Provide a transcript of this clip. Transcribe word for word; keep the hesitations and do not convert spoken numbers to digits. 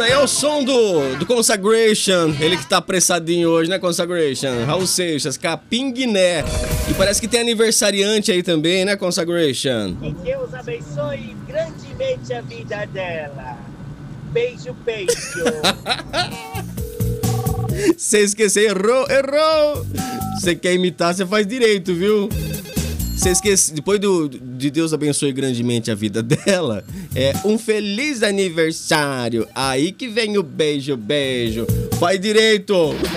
aí é o som do, do Consagration. Ele que tá apressadinho hoje, né, Consagration? Raul Seixas, Capim Guiné. E parece que tem aniversariante aí também, né, Consagration? Que Deus abençoe grandemente a vida dela. Beijo, beijo. Você esqueceu, errou, errou. Você quer imitar, você faz direito, viu? Você esquece, depois do, de Deus abençoe grandemente a vida dela, é um feliz aniversário. Aí que vem o beijo, beijo. Faz direito.